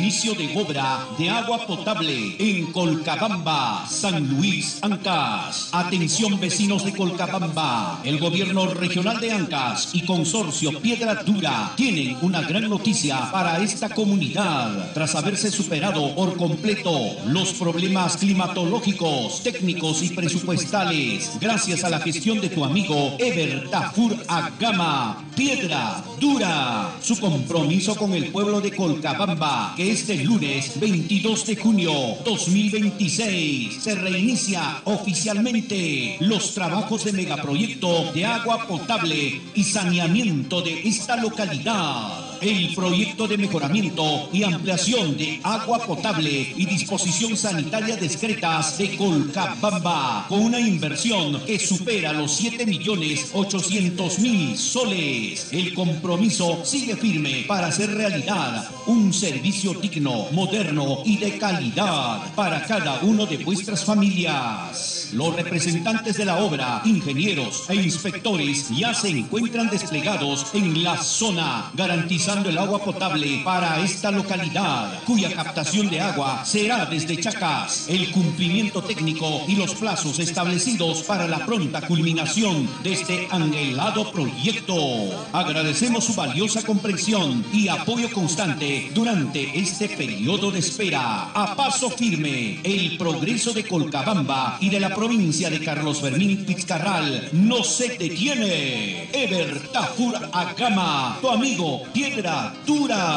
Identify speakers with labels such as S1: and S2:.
S1: inicio de obra de agua potable en Colcabamba, San Luis, Ancas. Atención vecinos de Colcabamba, el gobierno regional de Ancas y Consorcio Piedra Dura tienen una gran noticia para esta comunidad. Tras haberse superado por completo los problemas climatológicos, técnicos y presupuestales, gracias a la gestión de tu amigo Eber Tafur Agama, Piedra Dura, su compromiso con el pueblo de Colcabamba, que este lunes 22 de junio 2026 se reinicia oficialmente los trabajos de megaproyecto de agua potable y saneamiento de esta localidad. El proyecto de mejoramiento y ampliación de agua potable y disposición sanitaria discretas de Colcabamba, con una inversión que supera los 7.800.000 soles. El compromiso sigue firme para hacer realidad un servicio digno, moderno y de calidad para cada uno de vuestras familias. Los representantes de la obra, ingenieros e inspectores ya se encuentran desplegados en la zona, garantizando el agua potable para esta localidad, cuya captación de agua será desde Chacas. El cumplimiento técnico y los plazos establecidos para la pronta culminación de este anhelado proyecto. Agradecemos su valiosa comprensión y apoyo constante durante este periodo de espera. A paso firme, el progreso de Colcabamba y de la provincia de Carlos Fermín Pizcarral no se detiene. Eber Tafur Agama, tu amigo Piedra Dura.